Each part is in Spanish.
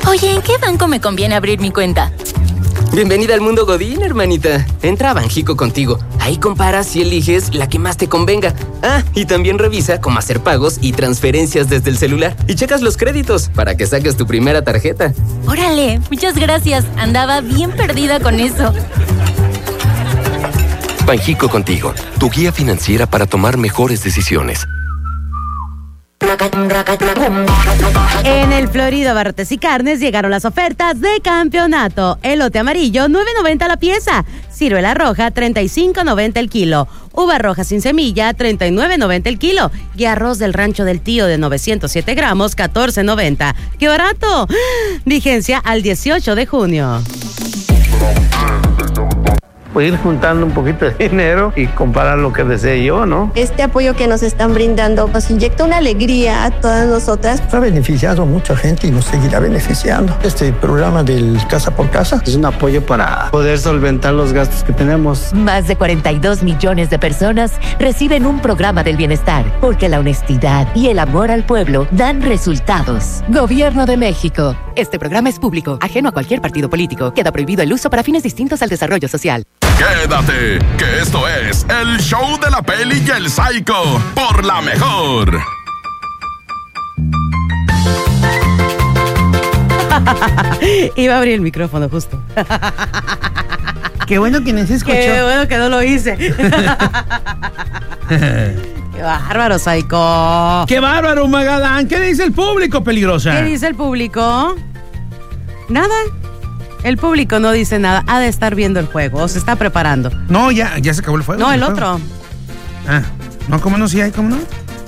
Oye, ¿en qué banco me conviene abrir mi cuenta? Bienvenida al mundo Godín, hermanita. Entra a Banjico Contigo. Ahí comparas y eliges la que más te convenga. Ah, y también revisa cómo hacer pagos y transferencias desde el celular. Y checas los créditos para que saques tu primera tarjeta. Órale, muchas gracias. Andaba bien perdida con eso. Banjico Contigo, tu guía financiera para tomar mejores decisiones. En el Florido Abarrotes y Carnes llegaron las ofertas de campeonato. Elote amarillo, $9.90 la pieza. Ciruela roja, $35.90 el kilo. Uva roja sin semilla, $39.90 el kilo. Y arroz del rancho del tío de 907 gramos, $14.90. ¡Qué barato! Vigencia al 18 de junio. Pues ir juntando un poquito de dinero y comprar lo que desee yo, ¿no? Este apoyo que nos están brindando nos inyecta una alegría a todas nosotras. Ha beneficiado a mucha gente y nos seguirá beneficiando. Este programa del Casa por Casa es un apoyo para poder solventar los gastos que tenemos. Más de 42 millones de personas reciben un programa del bienestar, porque la honestidad y el amor al pueblo dan resultados. Gobierno de México. Este programa es público, ajeno a cualquier partido político. Queda prohibido el uso para fines distintos al desarrollo social. Quédate, que esto es el show de la Peli y el Psycho por La Mejor. Iba a abrir el micrófono justo. Qué bueno que no se escuchó. Qué bueno que no lo hice. Qué bárbaro, Psycho. Qué bárbaro, Magadán. ¿Qué dice el público, peligrosa? ¿Qué dice el público? Nada. El público no dice nada. Ha de estar viendo el juego o se está preparando. No, ya se acabó el juego. No, el otro. Ah, no, ¿cómo no? Sí hay, ¿cómo no?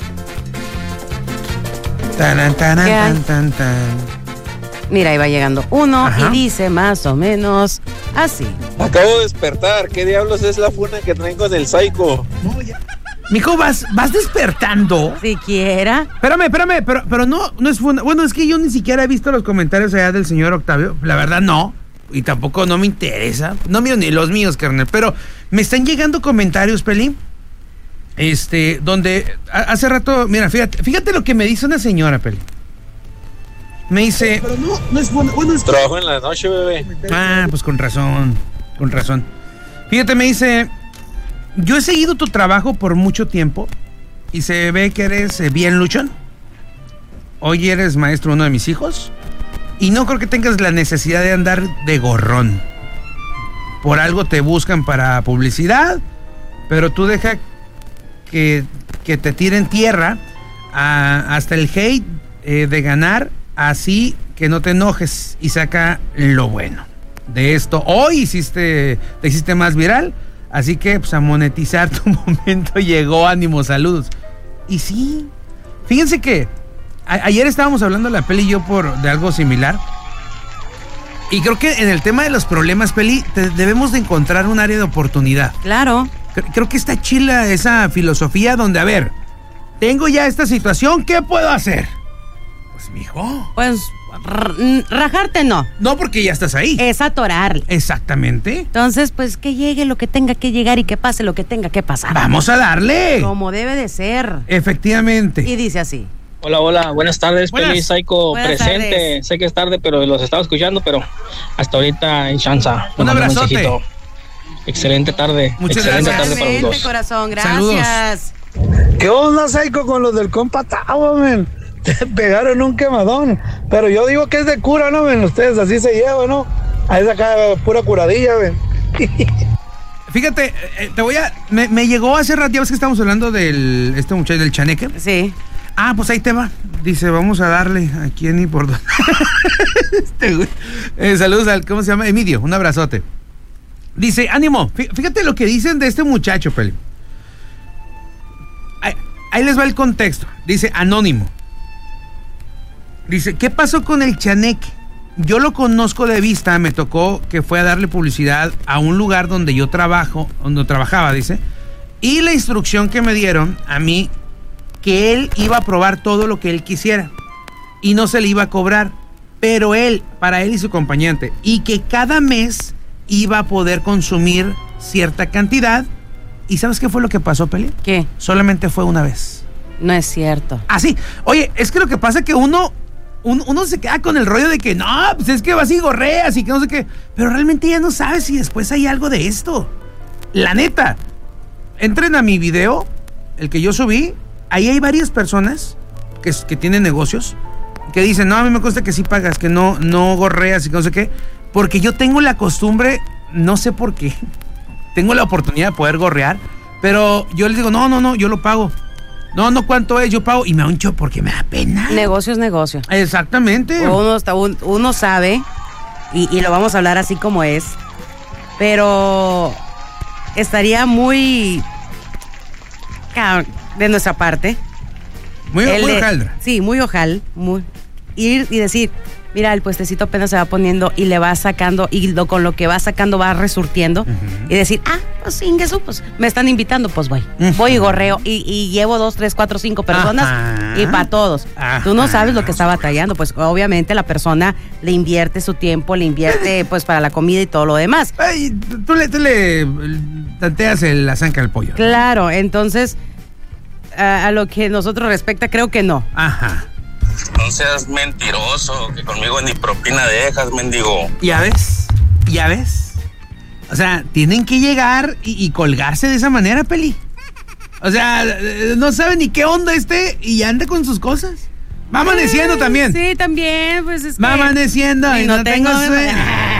Tan. Mira, ahí va llegando uno. Ajá. Y dice más o menos así. Acabo de despertar. ¿Qué diablos es la funa que traen con el Psycho? No, ya. Mijo, vas despertando. Siquiera. Espérame, pero no es funa. Bueno, es que yo ni siquiera he visto los comentarios allá del señor Octavio. La verdad, no. Y tampoco no me interesa. No miro ni los míos, carnal. Pero me están llegando comentarios, Peli. Donde hace rato, mira, fíjate lo que me dice una señora, Peli. Me dice. Pero no es bueno. Trabajo en la noche, bebé. Ah, pues con razón. Fíjate, me dice. Yo he seguido tu trabajo por mucho tiempo y se ve que eres bien luchón. Hoy eres maestro de uno de mis hijos y no creo que tengas la necesidad de andar de gorrón. Por algo te buscan para publicidad, pero tú deja que te tiren tierra hasta el hate de ganar, así que no te enojes y saca lo bueno de esto. Hoy te hiciste más viral. Así que, pues, a monetizar tu momento llegó. Ánimo, saludos. Y sí, fíjense que ayer estábamos hablando la Peli y yo de algo similar. Y creo que en el tema de los problemas, Peli, debemos de encontrar un área de oportunidad. Claro. Creo que está chila esa filosofía donde, a ver, tengo ya esta situación, ¿qué puedo hacer? Pues, mijo. Pues, rajarte no. No, porque ya estás ahí. Es atorar. Exactamente. Entonces, pues que llegue lo que tenga que llegar y que pase lo que tenga que pasar. Vamos a darle. Como debe de ser. Efectivamente. Y dice así. Hola, buenas tardes, Peli Psycho presente. Tardes. Sé que es tarde, pero los estaba escuchando, pero hasta ahorita en chanza. Un abrazote. Excelente tarde. Muchas Excelente gracias. tarde para los dos. Corazón, gracias. Saludos. ¿Qué onda, Psycho, con los del compa Tavo, men? Te pegaron un quemadón. Pero yo digo que es de cura, ¿no, men? Ustedes así se llevan, ¿no? Ahí saca pura curadilla, men. Fíjate, me llegó hace rato, ya ves que estamos hablando del muchacho del chaneque. Sí. Ah, pues ahí te va. Dice, vamos a darle a quién y por dónde. Saludos al, ¿cómo se llama? Emilio, un abrazote. Dice, ánimo. Fíjate lo que dicen de este muchacho, Peli. Ahí les va el contexto. Dice, anónimo. Dice, ¿qué pasó con el chaneque? Yo lo conozco de vista, me tocó que fue a darle publicidad a un lugar donde yo trabajaba, dice. Y la instrucción que me dieron a mí, que él iba a probar todo lo que él quisiera y no se le iba a cobrar, pero para él y su acompañante, y que cada mes iba a poder consumir cierta cantidad. ¿Y sabes qué fue lo que pasó, Peli? ¿Qué? Solamente fue una vez. No es cierto. Ah, sí. Oye, es que lo que pasa es que uno uno se queda con el rollo de que no, pues es que vas y gorreas y que no sé qué. Pero realmente ya no sabes si después hay algo de esto. La neta. Entren a mi video, el que yo subí. Ahí hay varias personas que tienen negocios que dicen, no, a mí me consta que sí pagas, que no gorreas y que no sé qué. Porque yo tengo la costumbre, no sé por qué, tengo la oportunidad de poder gorrear, pero yo les digo, no, yo lo pago. No, ¿cuánto es? Yo pago y me honcho porque me da pena. Negocio es negocio. Exactamente. Uno sabe, y lo vamos a hablar así como es, pero estaría muy de nuestra parte. Muy ojaldra. Sí, muy ojal. Ir y decir, mira, el puestecito apenas se va poniendo y le va sacando, y con lo que va sacando va resurtiendo. Y decir, pues ingreso, pues me están invitando, pues voy. Voy y gorreo y llevo 2, 3, 4, 5 personas y para todos. Tú no sabes lo que está batallando, pues obviamente la persona le invierte su tiempo, le invierte pues para la comida y todo lo demás. Ay, tú le tanteas la zanca al pollo. Claro, entonces a lo que nosotros respecta, creo que no. Ajá. No seas mentiroso, que conmigo ni propina dejas, mendigo. ¿Ya ves? O sea, tienen que llegar y colgarse de esa manera, Peli. O sea, no sabe ni qué onda y anda con sus cosas. Va amaneciendo también. Sí, también, pues es que... Va amaneciendo y no tengo sueño.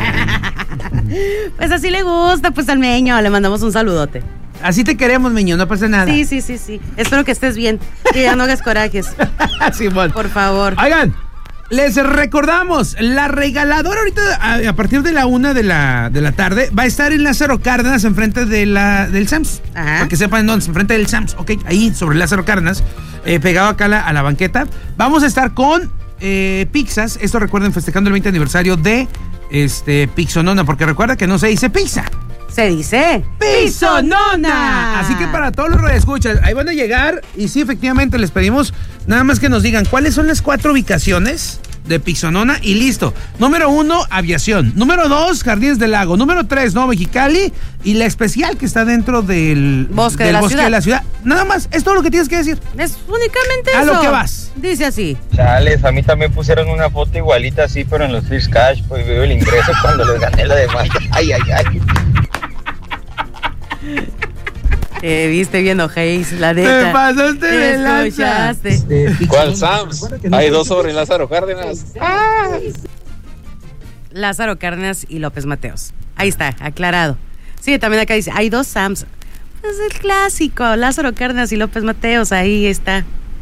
Pues así le gusta, pues al Meño, le mandamos un saludote. Así te queremos, Meño, no pasa nada. Sí. Espero que estés bien y ya no hagas corajes. Simón. Por favor. Oigan, les recordamos, la regaladora ahorita a partir de la 1 de la tarde va a estar en Lázaro Cárdenas enfrente del Sams. Ajá. Para que sepan dónde, enfrente del Sams, ok, ahí sobre Lázaro Cárdenas, pegado acá a la banqueta. Vamos a estar con pizzas, esto recuerden, festejando el 20 aniversario de Pixonona, porque recuerda que no se dice pizza. Se dice Pixonona. Así que para todos los radioescuchas, ahí van a llegar y sí, efectivamente, les pedimos nada más que nos digan cuáles son las 4 ubicaciones de Pixonona y listo. Número 1, Aviación. Número 2, Jardines del Lago. Número 3, Nuevo Mexicali. Y la especial que está dentro del Bosque de la Ciudad. Nada más, es todo lo que tienes que decir. Es únicamente a eso. A lo que vas. Dice así. Chales, a mí también pusieron una foto igualita así, pero en los First Cash, pues veo el ingreso cuando les gané la de mayo. Ay. Viste viendo Hayes, la neta. Te pasaste de lanza. ¿Cuál Sams? Hay 2 sobre Lázaro Cárdenas. Lázaro Cárdenas y López Mateos. Ahí está, aclarado. Sí, también acá dice, hay 2 Sams. Es el clásico, Lázaro Cárdenas y López Mateos, ahí está.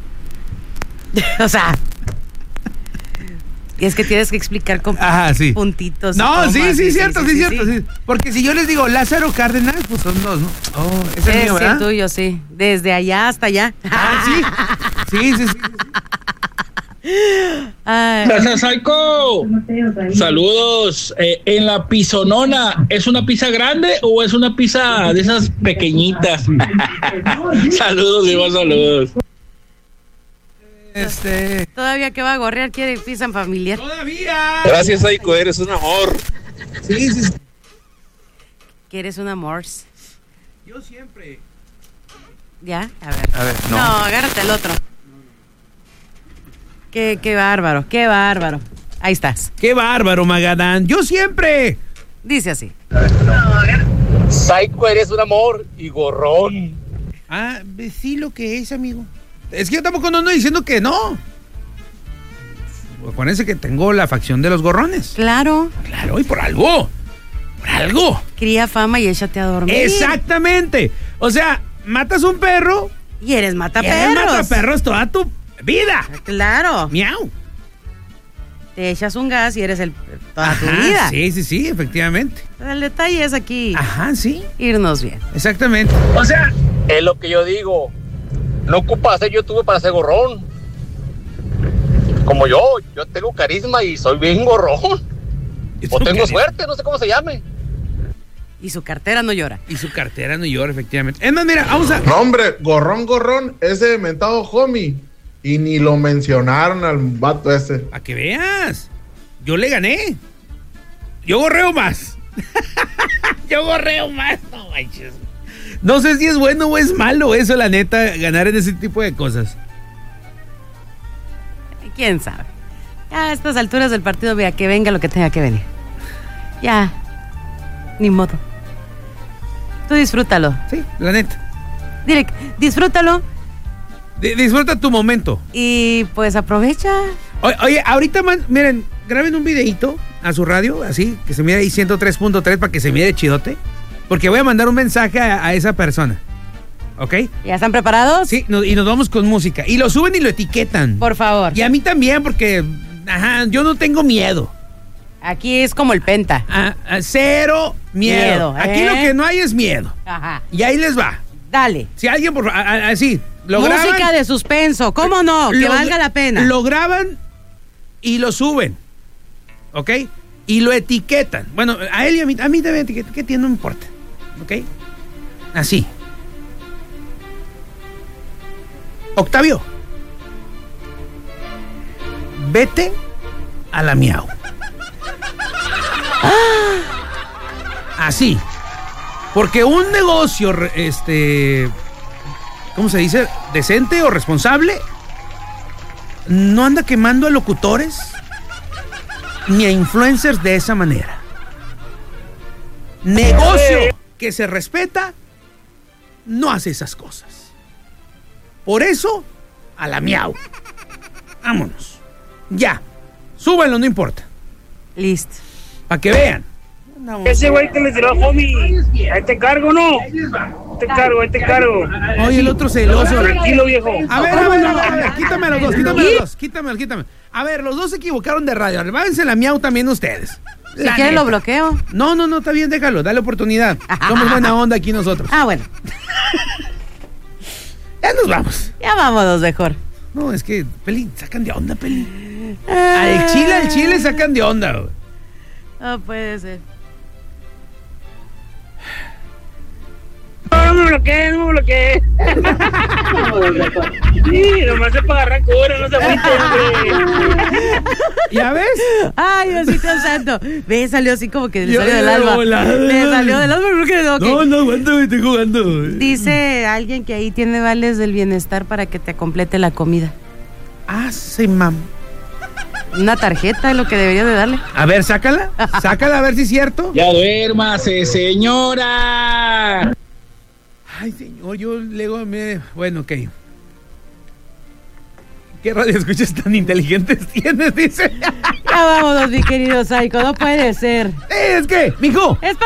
O sea... Y es que tienes que explicar con puntitos. No, sí, cierto. Porque si yo les digo Lázaro Cárdenas, pues son 2, ¿no? Oh, ese es mío, ¿verdad? El tuyo, sí. Desde allá hasta allá. Sí. Gracias, Psycho. Saludos. En la Pixonona, ¿es una pizza grande o es una pizza de esas pequeñitas? Saludos, Iván, saludos. Todavía que va a gorrear, quiere pizza en familia. ¡Todavía! Gracias, Aiko, eres un amor. Sí. ¿Que eres un amor? Yo siempre. ¿Ya? A ver, no. No, agárrate el otro. Qué bárbaro. Ahí estás. ¡Qué bárbaro, Magadán! ¡Yo siempre! Dice así. Psycho, eres un amor y gorrón. Sí, lo que es, amigo. Es que yo tampoco no ando diciendo que no. Acuérdense que tengo la facción de los gorrones. Claro, y por algo. Cría fama y échate a dormir. Exactamente. O sea, matas un perro y eres mataperros. Mataperros toda tu vida. Claro. Miau. Te echas un gas y eres toda tu vida. Sí, efectivamente. El detalle es aquí. Sí. Irnos bien. Exactamente. O sea, es lo que yo digo. No ocupa ser youtuber para ser gorrón. Como yo tengo carisma y soy bien gorrón. O tengo suerte, no sé cómo se llame. Y su cartera no llora. Efectivamente. Es más, mira, vamos a... No, hombre, gorrón, ese mentado homie. Y ni lo mencionaron al vato ese. A que veas. Yo le gané. Yo gorreo más. No manches. No sé si es bueno o es malo eso, la neta, ganar en ese tipo de cosas. ¿Quién sabe? A estas alturas del partido, vea, que venga lo que tenga que venir. Ya, ni modo. Tú disfrútalo. Sí, la neta. Direct, disfrútalo. Disfruta tu momento. Y pues aprovecha. Oye, ahorita, miren, graben un videito a su radio, así, que se mire ahí 103.3 para que se mire chidote. Porque voy a mandar un mensaje a esa persona. ¿Ok? ¿Ya están preparados? Sí, y nos vamos con música. Y lo suben y lo etiquetan. Por favor. Y a mí también, porque, yo no tengo miedo. Aquí es como el Penta. Cero miedo. Aquí lo que no hay es miedo. Ajá. Y ahí les va. Dale. Si alguien, así, lo Música graban, de suspenso, ¿cómo no? Que valga la pena. Lo graban y lo suben. ¿Ok? Y lo etiquetan. Bueno, a él y a mí también etiquetan. ¿Qué tiene? No importa. ¿Ok? Así. Octavio, vete a la miau. Así. Porque un negocio, ¿cómo se dice? Decente o responsable, no anda quemando a locutores ni a influencers de esa manera. Negocio que se respeta no hace esas cosas. Por eso, a la miau. Vámonos. Ya. Súbanlo, no importa. Listo. Para que vean. Ese güey que le tiró a Homie, ahí te cargo, ¿no? Ahí te cargo. Oye, el otro celoso. Tranquilo, viejo. A ver, quítame los dos, quítame. A ver, los dos se equivocaron de radio. Váyanse la miau también ustedes. Si quieres lo bloqueo. No, está bien, déjalo, dale oportunidad. Somos buena onda aquí nosotros. Bueno. Ya nos vamos. Ya vámonos mejor. No, es que, Peli, sacan de onda, Peli. Al chile sacan de onda, güey. No puede ser. No me bloquees. Sí, nomás es para agarrar cura, no se agüiten. ¿Ya ves? Ay, Diosito santo. Ve, salió así como que le salió del alma. Le salió del alma porque no aguanto, estoy jugando. Dice alguien que ahí tiene vales del bienestar para que te complete la comida. Sí, mam. Una tarjeta es lo que debería de darle. A ver, sácala a ver si es cierto. Ya duérmase, señora. Ay, señor, yo luego bueno, ok. ¿Qué radio escuchas tan inteligentes tienes? Dice. Ya vámonos, mi querido Psycho, no puede ser. Es que, mijo.